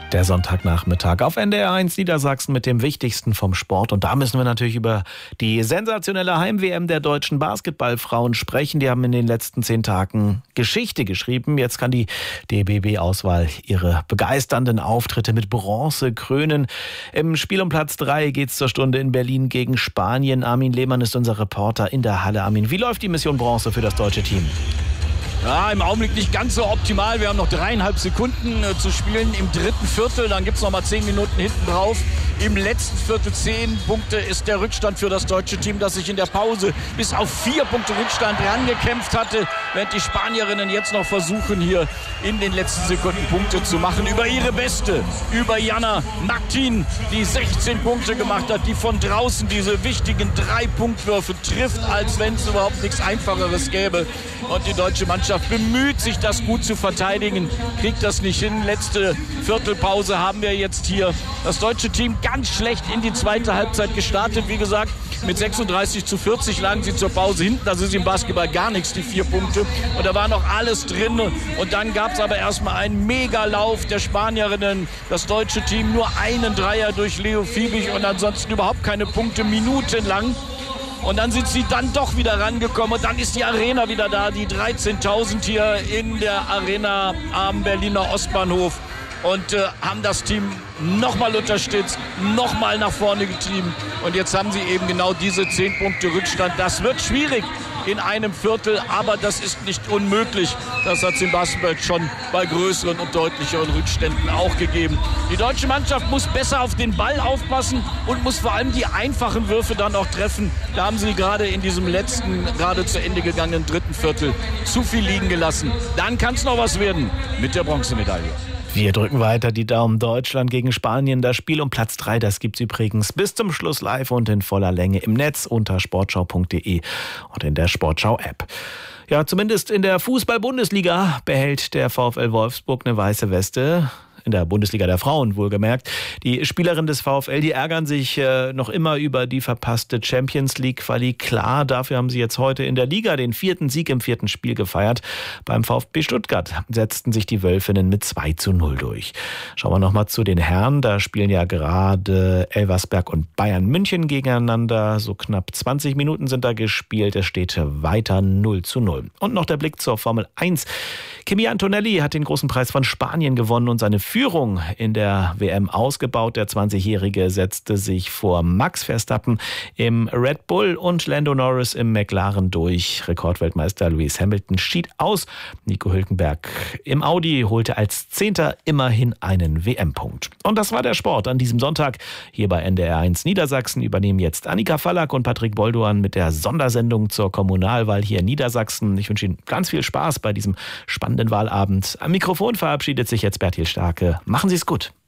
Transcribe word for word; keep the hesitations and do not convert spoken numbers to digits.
Der Sonntagnachmittag auf N D R eins Niedersachsen mit dem Wichtigsten vom Sport. Und da müssen wir natürlich über die sensationelle Heim-W M der deutschen Basketballfrauen sprechen. Die haben in den letzten zehn Tagen Geschichte geschrieben. Jetzt kann die D B B-Auswahl ihre begeisternden Auftritte mit Bronze krönen. Im Spiel um Platz drei geht es zur Stunde in Berlin gegen Spanien. Armin Lehmann ist unser Reporter in der Halle. Armin, wie läuft die Mission Bronze für das deutsche Team? Ja, im Augenblick nicht ganz so optimal. Wir haben noch dreieinhalb Sekunden äh, zu spielen im dritten Viertel. Dann gibt es noch mal zehn Minuten hinten drauf. Im letzten Viertel zehn Punkte ist der Rückstand für das deutsche Team, das sich in der Pause bis auf vier Punkte Rückstand rangekämpft hatte. Während die Spanierinnen jetzt noch versuchen, hier in den letzten Sekunden Punkte zu machen. Über ihre Beste, über Jana Martin, die sechzehn Punkte gemacht hat, die von draußen diese wichtigen drei Punktwürfe trifft, als wenn es überhaupt nichts Einfacheres gäbe. Und die deutsche Mannschaft bemüht sich, das gut zu verteidigen, kriegt das nicht hin. Letzte Viertelpause haben wir jetzt hier. Das deutsche Team ganz schlecht in die zweite Halbzeit gestartet. Wie gesagt, mit sechsunddreißig zu vierzig lagen sie zur Pause hinten. Das ist im Basketball gar nichts, die vier Punkte. Und da war noch alles drin. Und dann gab es aber erstmal einen Megalauf der Spanierinnen. Das deutsche Team nur einen Dreier durch Leo Fiebig und ansonsten überhaupt keine Punkte, minutenlang. Und dann sind sie dann doch wieder rangekommen und dann ist die Arena wieder da, die dreizehntausend hier in der Arena am Berliner Ostbahnhof und äh, haben das Team nochmal unterstützt, nochmal nach vorne getrieben und jetzt haben sie eben genau diese zehn Punkte Rückstand. Das wird schwierig in einem Viertel, aber das ist nicht unmöglich. Das hat es im Basketball schon bei größeren und deutlicheren Rückständen auch gegeben. Die deutsche Mannschaft muss besser auf den Ball aufpassen und muss vor allem die einfachen Würfe dann auch treffen. Da haben sie gerade in diesem letzten, gerade zu Ende gegangenen dritten Viertel zu viel liegen gelassen. Dann kann es noch was werden mit der Bronzemedaille. Wir drücken weiter die Daumen. Deutschland gegen Spanien. Das Spiel um Platz drei, das gibt's übrigens bis zum Schluss live und in voller Länge im Netz unter sportschau punkt de und in der Sportschau-App. Ja, zumindest in der Fußball-Bundesliga behält der VfL Wolfsburg eine weiße Weste. In der Bundesliga der Frauen wohlgemerkt. Die Spielerinnen des VfL, die ärgern sich äh, noch immer über die verpasste Champions-League-Quali. Klar, dafür haben sie jetzt heute in der Liga den vierten Sieg im vierten Spiel gefeiert. Beim VfB Stuttgart setzten sich die Wölfinnen mit zwei zu null durch. Schauen wir nochmal zu den Herren. Da spielen ja gerade Elversberg und Bayern München gegeneinander. So knapp zwanzig Minuten sind da gespielt. Es steht weiter null zu null. Und noch der Blick zur Formel eins. Kimi Antonelli hat den großen Preis von Spanien gewonnen und seine Führung in der W M ausgebaut. Der zwanzigjährige setzte sich vor Max Verstappen im Red Bull und Lando Norris im McLaren durch. Rekordweltmeister Lewis Hamilton schied aus. Nico Hülkenberg im Audi holte als Zehnter immerhin einen W M-Punkt. Und das war der Sport an diesem Sonntag. Hier bei N D R eins Niedersachsen übernehmen jetzt Annika Fallack und Patrick Bolduan mit der Sondersendung zur Kommunalwahl hier in Niedersachsen. Ich wünsche Ihnen ganz viel Spaß bei diesem spannenden Wahlabend. Am Mikrofon verabschiedet sich jetzt Bertil Starke. Machen Sie es gut.